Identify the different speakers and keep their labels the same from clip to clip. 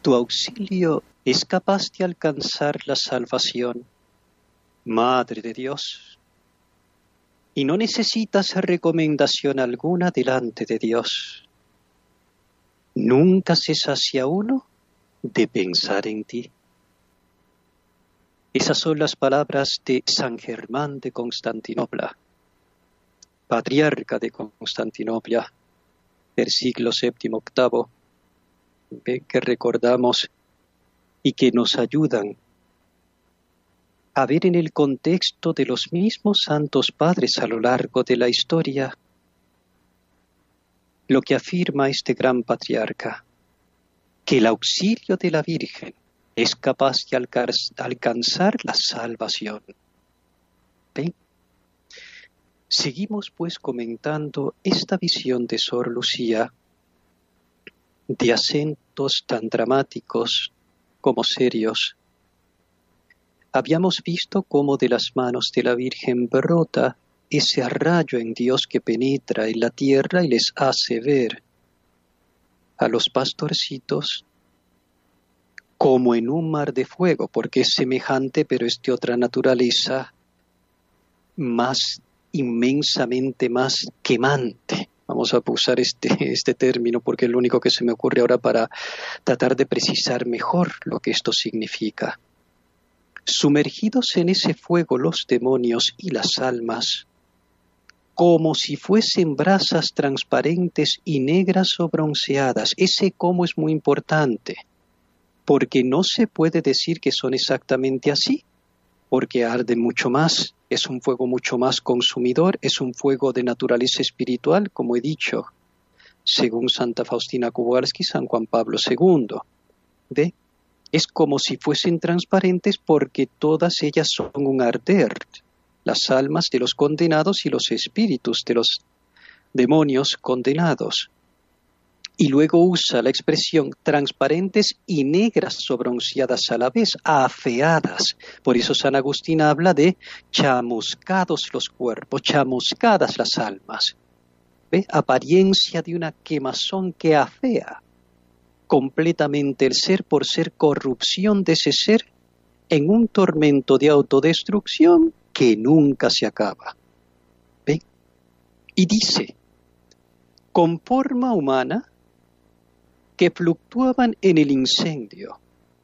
Speaker 1: Tu auxilio es capaz de alcanzar la salvación, Madre de Dios, y no necesitas recomendación alguna delante de Dios. Nunca se sacia uno de pensar en ti. Esas son las palabras de San Germán de Constantinopla, patriarca de Constantinopla del siglo VII-VIII, que recordamos y que nos ayudan a ver en el contexto de los mismos santos padres a lo largo de la historia lo que afirma este gran patriarca, que el auxilio de la Virgen es capaz de alcanzar la salvación. ¿Ven? Seguimos pues comentando esta visión de Sor Lucía, de acentos tan dramáticos como serios. Habíamos visto cómo de las manos de la Virgen brota ese rayo en Dios que penetra en la tierra y les hace ver a los pastorcitos como en un mar de fuego, porque es semejante, pero es de otra naturaleza, más inmensamente más quemante. Vamos a usar este término porque es lo único que se me ocurre ahora para tratar de precisar mejor lo que esto significa. Sumergidos en ese fuego los demonios y las almas, como si fuesen brasas transparentes y negras o bronceadas. Ese cómo es muy importante, porque no se puede decir que son exactamente así, porque arden mucho más, es un fuego mucho más consumidor, es un fuego de naturaleza espiritual, como he dicho, según Santa Faustina Kowalski y San Juan Pablo II. ¿Ve? Es como si fuesen transparentes porque todas ellas son un arder, las almas de los condenados y los espíritus de los demonios condenados. Y luego usa la expresión transparentes y negras o bronceadas a la vez, afeadas. Por eso San Agustín habla de chamuscados los cuerpos, chamuscadas las almas. ¿Ve? Apariencia de una quemazón que afea completamente el ser por ser corrupción de ese ser en un tormento de autodestrucción que nunca se acaba. ¿Ve? Y dice, con forma humana, que fluctuaban en el incendio,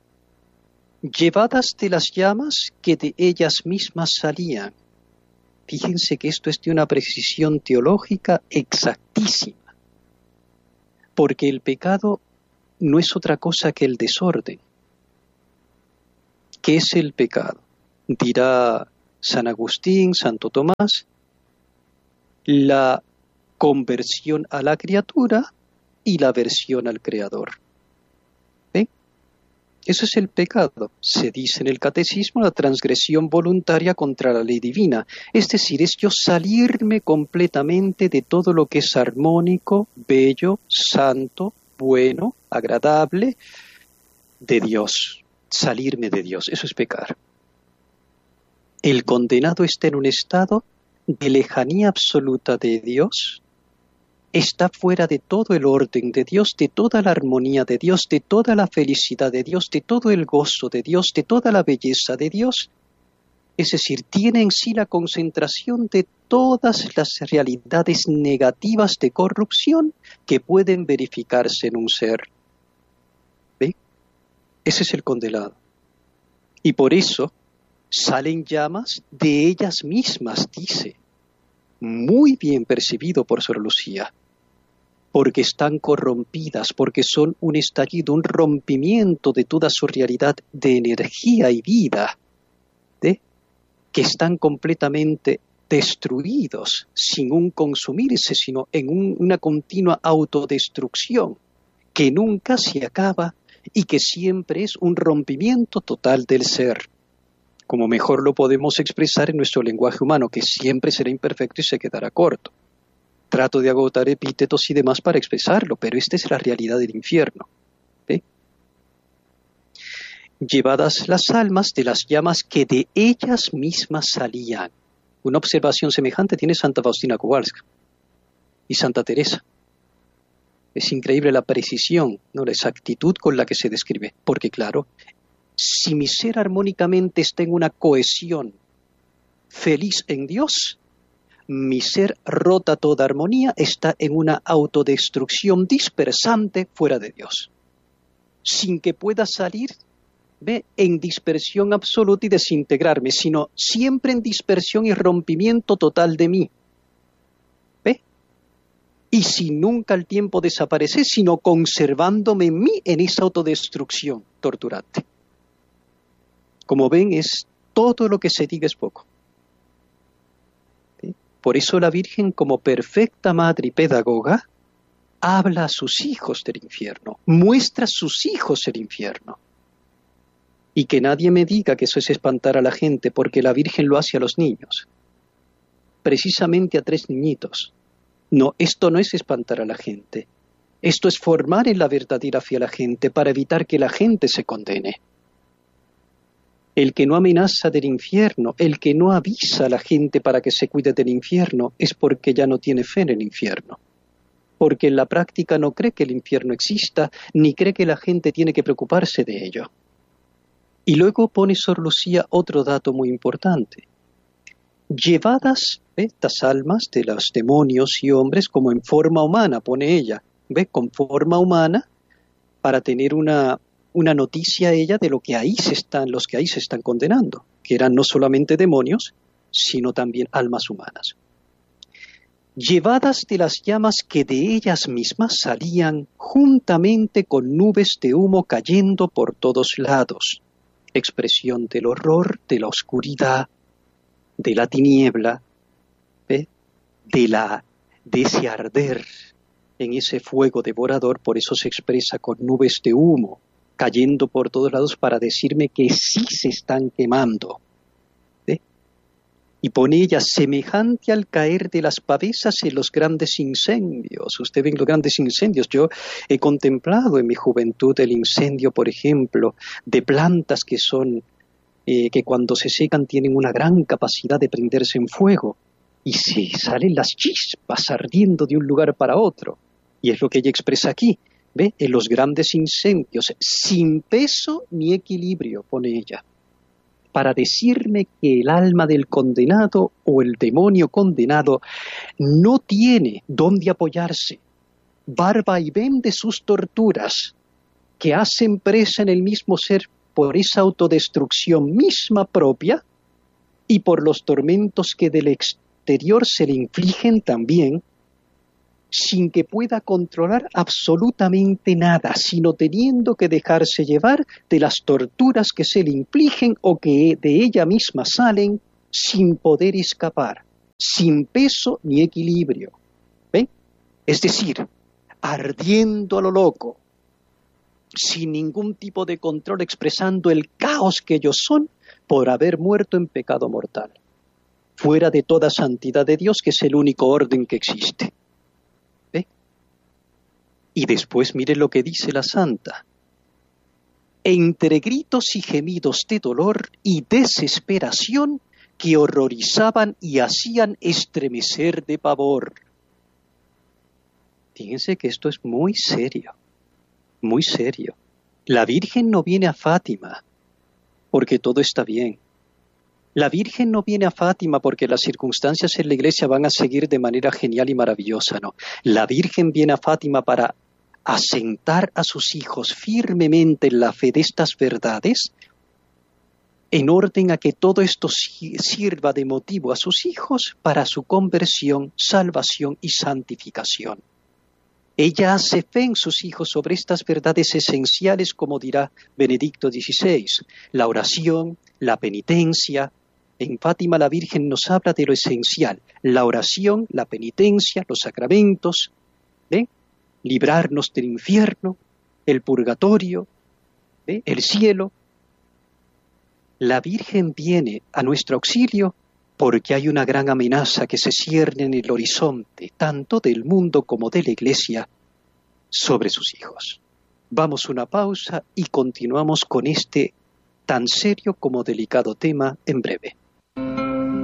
Speaker 1: llevadas de las llamas que de ellas mismas salían. Fíjense que esto es de una precisión teológica exactísima, porque el pecado no es otra cosa que el desorden. ¿Qué es el pecado? Dirá San Agustín, Santo Tomás, la conversión a la criatura y la aversión al Creador. ¿Ven? Eso es el pecado. Se dice en el Catecismo la transgresión voluntaria contra la ley divina. Es decir, es yo salirme completamente de todo lo que es armónico, bello, santo, bueno, agradable, de Dios. Salirme de Dios. Eso es pecar. El condenado está en un estado de lejanía absoluta de Dios. Está fuera de todo el orden de Dios, de toda la armonía de Dios, de toda la felicidad de Dios, de todo el gozo de Dios, de toda la belleza de Dios. Es decir, tiene en sí la concentración de todas las realidades negativas de corrupción que pueden verificarse en un ser. ¿Ve? Ese es el condenado. Y por eso salen llamas de ellas mismas, dice. Muy bien percibido por Sor Lucía. Porque están corrompidas, porque son un estallido, un rompimiento de toda su realidad de energía y vida, ¿de? Que están completamente destruidos, sin un consumirse, sino en una continua autodestrucción, que nunca se acaba y que siempre es un rompimiento total del ser, como mejor lo podemos expresar en nuestro lenguaje humano, que siempre será imperfecto y se quedará corto. Trato de agotar epítetos y demás para expresarlo, pero esta es la realidad del infierno. ¿Ve? Llevadas las almas de las llamas que de ellas mismas salían. Una observación semejante tiene Santa Faustina Kowalska y Santa Teresa. Es increíble la precisión, ¿no? La exactitud con la que se describe. Porque claro, si mi ser armónicamente está en una cohesión feliz en Dios, mi ser rota toda armonía, está en una autodestrucción dispersante fuera de Dios, sin que pueda salir en dispersión absoluta y desintegrarme, sino siempre en dispersión y rompimiento total de mí. ¿Ve? Y sin nunca al tiempo desaparecer, sino conservándome en mí en esa autodestrucción torturante. Como ven, es todo lo que se diga es poco. ¿Sí? Por eso la Virgen, como perfecta madre y pedagoga, habla a sus hijos del infierno, muestra a sus hijos el infierno. Y que nadie me diga que eso es espantar a la gente, porque la Virgen lo hace a los niños. Precisamente a 3 niñitos. No, esto no es espantar a la gente. Esto es formar en la verdadera fe a la gente para evitar que la gente se condene. El que no amenaza del infierno, el que no avisa a la gente para que se cuide del infierno, es porque ya no tiene fe en el infierno. Porque en la práctica no cree que el infierno exista, ni cree que la gente tiene que preocuparse de ello. Y luego pone Sor Lucía otro dato muy importante. Llevadas estas almas de los demonios y hombres como en forma humana, pone ella, con forma humana, para tener una noticia ella de lo que los que ahí se están condenando, que eran no solamente demonios, sino también almas humanas. Llevadas de las llamas que de ellas mismas salían juntamente con nubes de humo cayendo por todos lados. Expresión del horror, de la oscuridad, de la tiniebla, de ese arder en ese fuego devorador. Por eso se expresa con nubes de humo cayendo por todos lados para decirme que sí se están quemando. Y pone ella semejante al caer de las pavesas en los grandes incendios. Usted ve los grandes incendios. Yo he contemplado en mi juventud el incendio, por ejemplo, de plantas que que cuando se secan tienen una gran capacidad de prenderse en fuego. Y se salen las chispas ardiendo de un lugar para otro. Y es lo que ella expresa aquí. ¿Ve? En los grandes incendios, sin peso ni equilibrio, pone ella. Para decirme que el alma del condenado o el demonio condenado no tiene dónde apoyarse. Barba y ven de sus torturas, que hacen presa en el mismo ser por esa autodestrucción misma propia y por los tormentos que del exterior se le infligen también, sin que pueda controlar absolutamente nada, sino teniendo que dejarse llevar de las torturas que se le infligen o que de ella misma salen, sin poder escapar, sin peso ni equilibrio. ¿Ven? Es decir, ardiendo a lo loco, sin ningún tipo de control, expresando el caos que ellos son por haber muerto en pecado mortal, fuera de toda santidad de Dios, que es el único orden que existe. Y después mire lo que dice la santa. Entre gritos y gemidos de dolor y desesperación que horrorizaban y hacían estremecer de pavor. Fíjense que esto es muy serio, muy serio. La Virgen no viene a Fátima porque todo está bien. La Virgen no viene a Fátima porque las circunstancias en la iglesia van a seguir de manera genial y maravillosa, no. La Virgen viene a Fátima para asentar a sus hijos firmemente en la fe de estas verdades, en orden a que todo esto sirva de motivo a sus hijos para su conversión, salvación y santificación. Ella hace fe en sus hijos sobre estas verdades esenciales, como dirá Benedicto XVI, la oración, la penitencia. En Fátima la Virgen nos habla de lo esencial, la oración, la penitencia, los sacramentos, librarnos del infierno, el purgatorio, el cielo. La Virgen viene a nuestro auxilio porque hay una gran amenaza que se cierne en el horizonte, tanto del mundo como de la Iglesia, sobre sus hijos. Vamos a una pausa y continuamos con este tan serio como delicado tema en breve.